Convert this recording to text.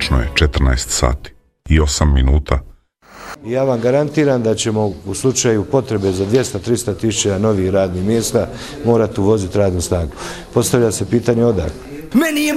Tačno je 14 sati i 8 minuta. Ja vam garantiram da ćemo u slučaju potrebe za 200-300 tisuća novih radnih mjesta morati uvoziti radnu snagu. Postavlja se pitanje odakle.